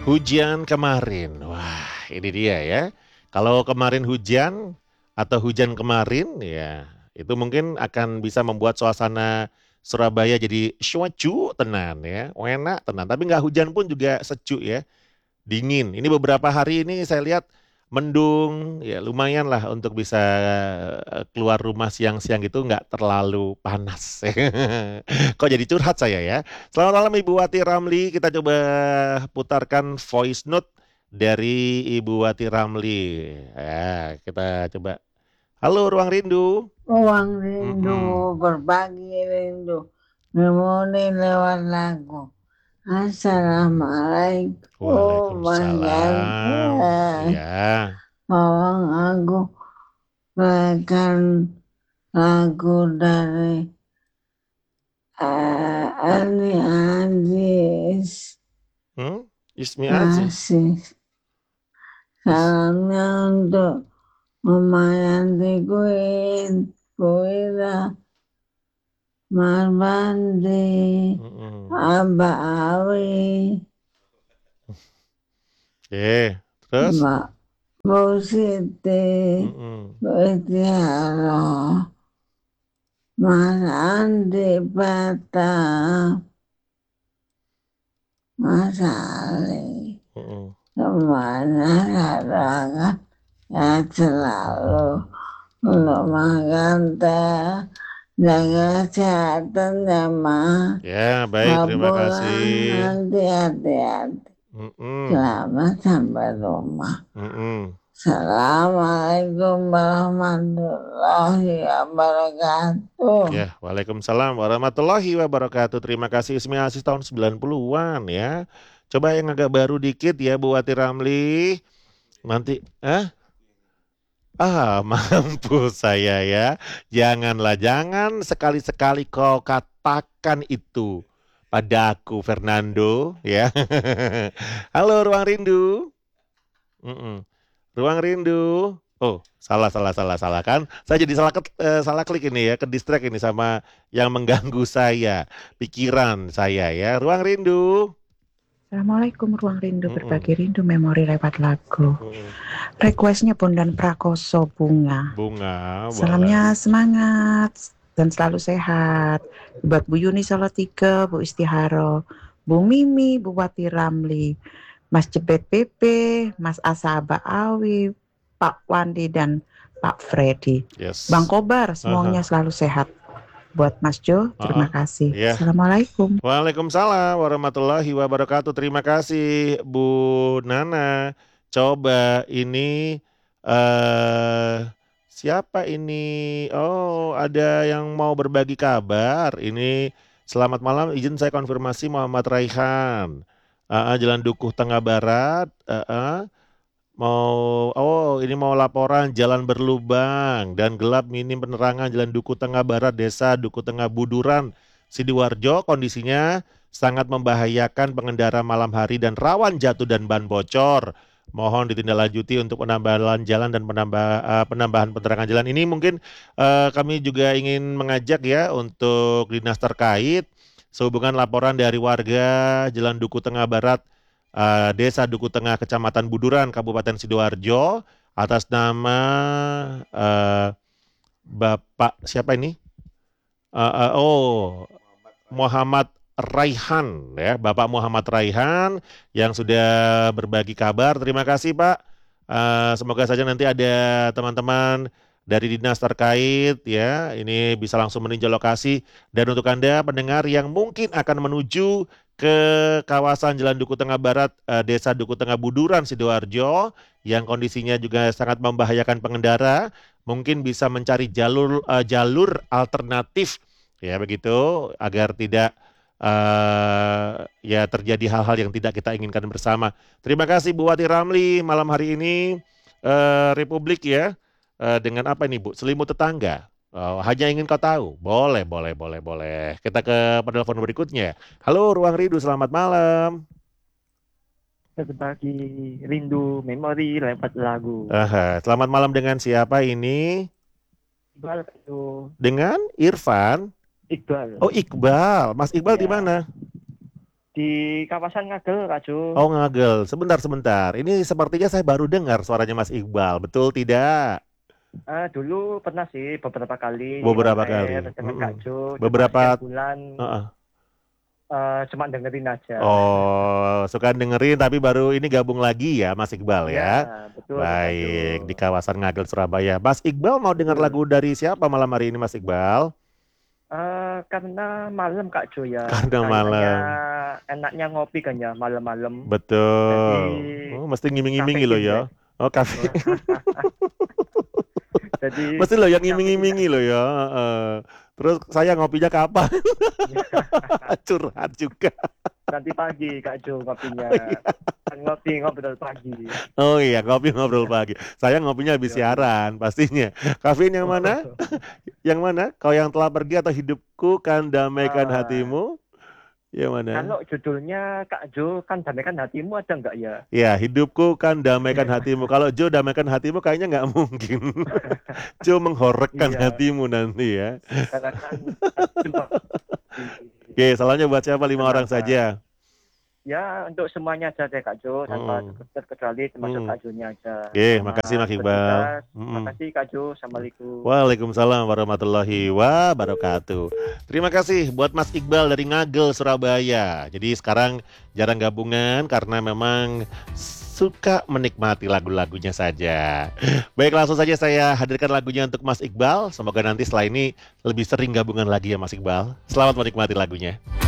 Hujan kemarin. Wah, ini dia ya. Kalau kemarin hujan atau hujan kemarin ya, itu mungkin akan bisa membuat suasana Surabaya jadi syuacu tenan ya. Enak tenan, tapi nggak hujan pun juga sejuk ya. Dingin. Ini beberapa hari ini saya lihat mendung, ya lumayan lah untuk bisa keluar rumah siang-siang gitu nggak terlalu panas. Kok jadi curhat saya ya. Selamat malam Ibu Wati Ramli, kita coba putarkan voice note dari Ibu Wati Ramli. Ya, kita coba. Halo Ruang Rindu. Ruang rindu, Mm-mm. berbagi rindu, memori lewat lagu. Assalamualaikum, Waalaikumsalam. Iya. Bawang aku bagikan lagu dari Ali Aziz. Ismi Aziz. Kasih salamnya untuk Mama Yanti Kuila, Mas Bandi, Mm-mm. Abah Awi, Terus? Mbak Bu Siti, Mm-mm. Bu Itiaro, Mas Andi Bata, Mas Ali, Mm-mm. semuanya saudara yang selalu untuk makan teh, jaga kesehatan ya Ma, Ya, baik, nggak terima pulang kasih. nanti hati-hati, Mm-mm. selamat sampai rumah. Mm-mm. Assalamualaikum warahmatullahi wabarakatuh. Ya, Waalaikumsalam warahmatullahi wabarakatuh. Terima kasih Ismi Aziz tahun 90-an ya. Coba yang agak baru dikit ya Bu Wati Ramli. Nanti, mampu saya ya. Janganlah, jangan sekali-sekali kau katakan itu padaku Fernando ya. Halo Ruang Rindu. Mm-mm. Ruang Rindu. Oh, salah, salah, salah, salah kan? Saya jadi salah klik ini ya, ke distract ini sama yang mengganggu saya, pikiran saya ya. Ruang Rindu. Assalamualaikum Ruang Rindu, Mm-mm. berbagi rindu memori lewat lagu. Mm-mm. Requestnya Bondan Prakoso Bunga. Bunga, Salamnya boleh. semangat dan selalu sehat. Buat Bu Yuni Salatiga, Bu Istiharo, Bu Mimi, Bu Wati Ramli, Mas Jebet PP, Mas Asaba Awi, Pak Wandi dan Pak Freddy. Bang Yes. Kobar, semuanya Aha. selalu sehat. Buat Mas Jo, terima Aha. kasih. Ya. Assalamualaikum. Waalaikumsalam warahmatullahi wabarakatuh. Terima kasih Bu Nana. Coba ini siapa ini? Oh, ada yang mau berbagi kabar. Ini selamat malam. Izin saya konfirmasi Muhammad Raihan. Jalan Dukuh Tengah Barat. Ini mau laporan jalan berlubang dan gelap minim penerangan Jalan Duku Tengah Barat Desa Duku Tengah Buduran Sidoarjo, kondisinya sangat membahayakan pengendara malam hari dan rawan jatuh dan ban bocor. Mohon ditindaklanjuti untuk penambahan jalan dan penambahan penerangan jalan ini. Mungkin kami juga ingin mengajak ya untuk dinas terkait sehubungan laporan dari warga Jalan Duku Tengah Barat, Desa Duku Tengah, Kecamatan Buduran, Kabupaten Sidoarjo, atas nama eh, Bapak siapa ini? Muhammad Raihan ya, Bapak Muhammad Raihan yang sudah berbagi kabar. Terima kasih Pak. Semoga saja nanti ada teman-teman dari dinas terkait ya, ini bisa langsung meninjau lokasi. Dan untuk Anda pendengar yang mungkin akan menuju ke kawasan Jalan Duku Tengah Barat, Desa Duku Tengah Buduran Sidoarjo, yang kondisinya juga sangat membahayakan pengendara, mungkin bisa mencari jalur alternatif ya begitu agar tidak ya terjadi hal-hal yang tidak kita inginkan bersama. Terima kasih Bu Wati Ramli malam hari ini, Republik ya, dengan apa ini Bu? Selimut tetangga. Oh, hanya ingin kau tahu. Boleh, boleh, boleh, boleh. Kita ke penelpon berikutnya. Halo Ruang Rindu, selamat malam. Berbagi rindu memori lewat lagu. Selamat malam dengan siapa ini? Iqbal itu Dengan Irfan. Iqbal. Oh Iqbal, Mas Iqbal di Ya, mana? Di kawasan Ngagel, Kak Jo. Oh, Ngagel. Sebentar. Ini sepertinya saya baru dengar suaranya Mas Iqbal. Betul tidak? Dulu pernah sih beberapa kali Beberapa on air kali. dengan Kak Jo. Cuma Beberapa. sekian bulan Heeh. cuma dengerin aja. Oh, suka dengerin tapi baru ini gabung lagi ya Mas Iqbal ya. Ya, betul Kak Jo. Baik, di kawasan Ngagel Surabaya. Mas Iqbal mau dengar Betul. lagu dari siapa malam hari ini Mas Iqbal? Karena malam Kak Jo ya. Karena Kayaknya malam. enaknya ngopi kan ya malam-malam. Betul. Jadi Oh, mesti ngiming-ngimingi loh kafein ya. ya. Oh, kafe. Jadi Mesti loh yang kafein ya. ngiming-ngimingi loh ya. Heeh. Terus saya ngopinya kapan? Curhat juga. Nanti pagi Kak Jo ngopinya. Oh iya. Kan ngobrol pagi. Oh iya, ngopi ngobrol pagi. Saya ngopinya habis Yoi. siaran pastinya. Kafein yang mana? Yang mana? Kau yang telah pergi atau hidupku kan damaikan Ah, hatimu? Yang mana? Kalau judulnya Kak Jo kan damaikan hatimu ada nggak ya? Ya, hidupku kan damaikan hatimu. Kalau Jo damaikan hatimu kayaknya nggak mungkin. Jo menghorekkan Iya, hatimu nanti ya. karena kan Oke, salamnya buat siapa? 5 orang kenapa? saja. Ya untuk semuanya aja deh Kak Jo tanpa terkecuali termasuk Hmm. Kak Jo-nya aja. Oke, Sama makasih Mas Iqbal. bertugas. Makasih Kak Jo. Assalamualaikum. Waalaikumsalam warahmatullahi wabarakatuh. Terima kasih buat Mas Iqbal dari Ngagel, Surabaya. Jadi sekarang jarang gabungan karena memang suka menikmati lagu-lagunya saja. Baik, langsung saja saya hadirkan lagunya untuk Mas Iqbal. Semoga nanti setelah ini lebih sering gabungan lagi ya Mas Iqbal. Selamat menikmati lagunya.